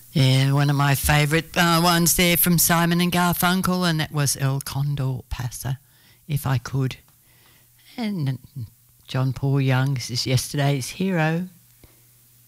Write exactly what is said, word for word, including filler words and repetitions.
Yeah, one of my favourite uh, ones there from Simon and Garfunkel, and that was El Condor Pasa, If I Could. And John Paul Young, this is Yesterday's Hero.